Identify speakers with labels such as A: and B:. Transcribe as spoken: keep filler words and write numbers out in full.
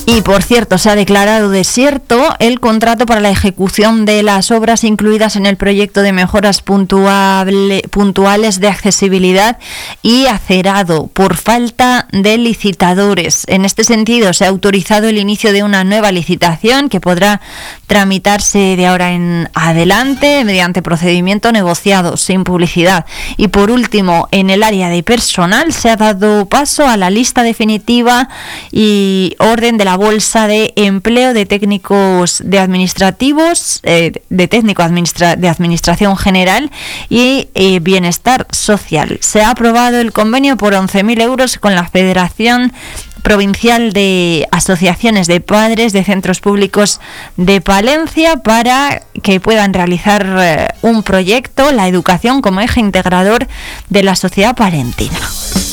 A: Y por cierto, se ha declarado desierto el contrato para la ejecución de las obras incluidas en el proyecto de mejoras puntuable, puntuales de accesibilidad y acerado por falta de licitadores. En este sentido, se ha autorizado el inicio de una nueva licitación que podrá tramitarse de ahora en adelante mediante procedimiento negociado, sin publicidad. Y por último, en el área de personal se ha dado paso a la lista definitiva y orden de la bolsa de empleo de técnicos de administrativos, eh, de técnico administra- de administración general y eh, bienestar social. Se ha aprobado el convenio por once mil euros con la Federación Provincial de Asociaciones de Padres de Centros Públicos de Palencia para que puedan realizar eh, un proyecto, la educación como eje integrador de la sociedad palentina.